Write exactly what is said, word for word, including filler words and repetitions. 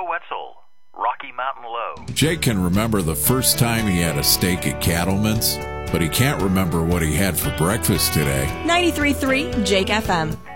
Wetzel, Rocky Mountain Low. Jake can remember the first time he had a steak at Cattleman's, but he can't remember what he had for breakfast today. ninety-three point three Jake F M.